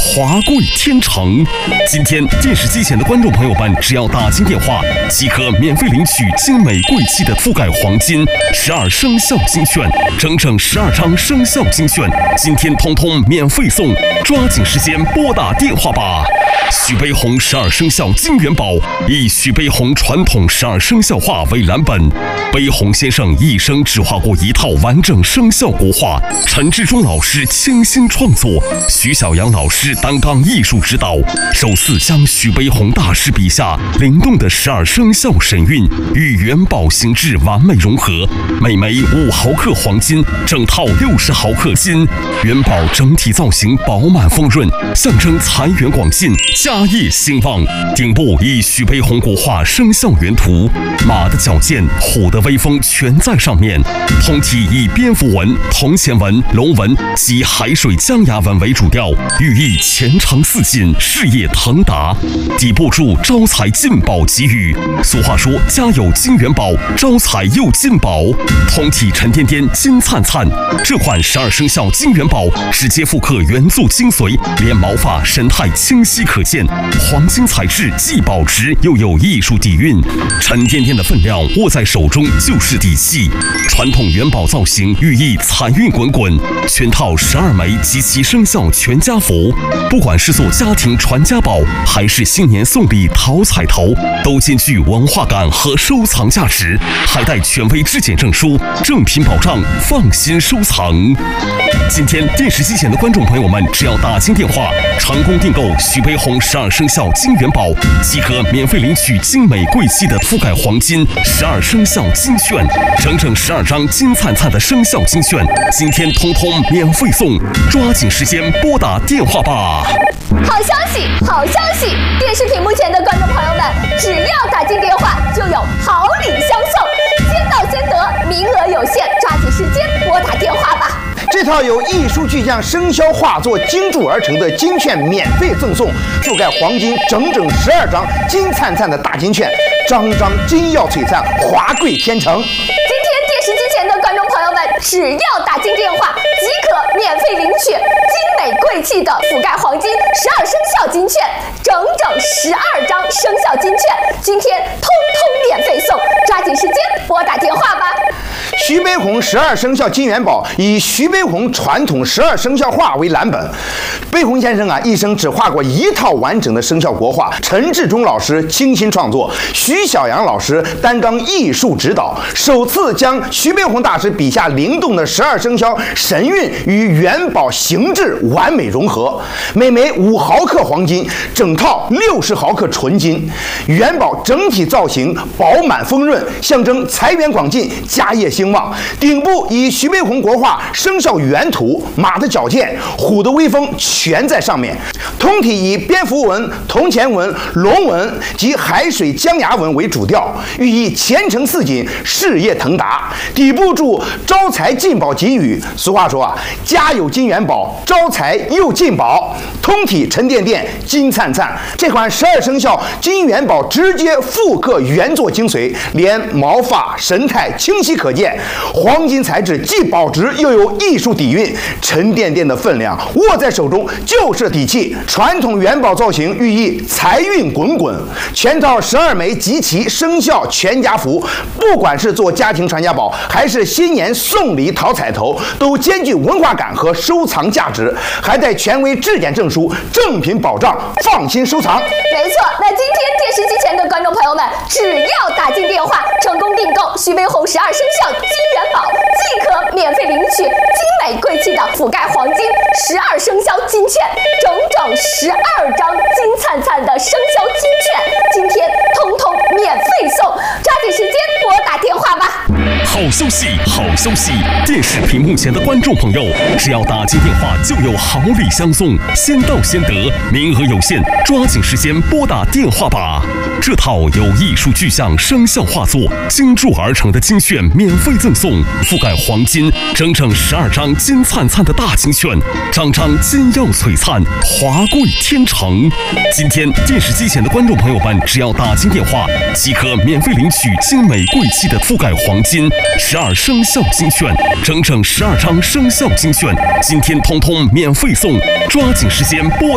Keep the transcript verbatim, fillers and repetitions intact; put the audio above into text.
华贵天成。今天电视机前的观众朋友们，只要打进电话，即可免费领取精美贵气的覆盖黄金十二生肖金券，整整十二张生肖金券，今天通通免费送，抓紧时间拨打电话吧。徐悲鸿十二生肖金元宝以徐悲鸿传统十二生肖画为蓝本，悲鸿先生一生只画过一套完整生肖国画，陈志忠老师倾心创作，徐小阳老师担纲艺术指导，首次将徐悲鸿大师笔下灵动的十二生肖神韵与元宝形制完美融合，每枚五毫克黄金，整套六十毫克金，元宝整体造型饱满丰润，象征财源广进，家业兴旺。顶部以徐悲鸿国画生肖原图，马的矫健，虎的威风全在上面。通体以蝙蝠纹、铜钱纹、龙纹及海水江崖纹为主调，寓意前程似锦，事业腾达。底部注招财进宝吉语，俗话说家有金元宝，招财又进宝。通体沉甸甸，金灿灿。这款十二生肖金元宝直接复刻原作精髓，连毛发神态清晰可见，黄金材质既保值又有艺术底蕴，沉甸甸的分量握在手中就是底气。传统元宝造型寓意财运滚滚，全套十二枚及其生肖全家福，不管是做家庭传家宝，还是新年送礼讨彩头，都兼具文化感和收藏价值，还带权威质检证书，正品保障，放心收藏。今天电视机前的观众朋友们，只要打进电话，成功订购徐悲鸿十二生肖金元宝，即可免费领取精美贵气的覆盖黄金十二生肖金券，整整十二张金灿灿的生肖金券，今天通通免费送，抓紧时间拨打电话吧。 好消息，好消息！电视屏幕前的观众朋友们，只要打进电话，就有好礼相送，先到先得，名额有限，抓紧时间拨打电话吧。 这套由艺术巨匠生肖画作精铸而成的金券免费赠送，覆盖黄金整整十二张金灿灿的大金券，张张金耀璀璨，华贵天成。 今天电视机前的观众朋友们，只要打进电话，即可免费领取精美贵气的覆盖黄金十二生肖金券，整整十二张生肖金券，今天通通免费送，抓紧时间拨打电话吧。 徐悲鸿十二生肖金元宝以徐悲鸿传统十二生肖画为蓝本，悲鸿先生啊一生只画过一套完整的生肖国画，陈志忠老师倾心创作，徐小阳老师担纲艺术指导，首次将徐悲鸿大师笔下灵动的十二生肖神韵与元宝形制完美融合，每枚五毫克黄金，整套六十毫克纯金，元宝整体造型饱满丰润，象征财源广进，家业兴旺。顶部以徐悲鸿国画生肖原图，马的矫健，虎的威风全在上面。通体以蝙蝠纹、铜钱纹、龙纹及海水江崖纹为主调，寓意前程似锦，事业腾达。底部注招财进宝吉语，俗话说啊，家有金元宝，招财又进宝。通体沉甸甸，金灿灿。这款十二生肖金元宝直接复刻原作精髓，连毛发神态清晰可见，黄金材质既保值又有艺术底蕴，沉甸甸的分量握在手中就是底气。传统元宝造型寓意财运滚滚，全套十二枚集齐生肖全家福，不管是做家庭传家宝，还是新年送礼讨彩头，都兼具文化感和收藏价值，还带权威质检证书，正品保障，放心收藏。 没错，那今天电视机前的观众朋友们，只要打进电话，成功订购徐悲鸿十二生肖金元宝，即可免费领取精美贵气的覆盖黄金十二生肖金券，整整十二张金灿灿的生肖金券，今天通通免费送，抓紧时间拨打电话吧。 好消息，好消息！电视屏幕前的观众朋友，只要打进电话，就有好礼相送，先到先得，名额有限，抓紧时间拨打电话吧。这套由艺术巨匠生肖画作精铸而成的金券免费赠送，覆盖黄金整整十二张金灿灿的大金券，张张金耀璀璨，华贵天成。今天电视机前的观众朋友们，只要打进电话，即可免费领取精美贵气的覆盖黄金十二生肖金券，整整十二张生肖金券，今天通通免费送，抓紧时间拨打。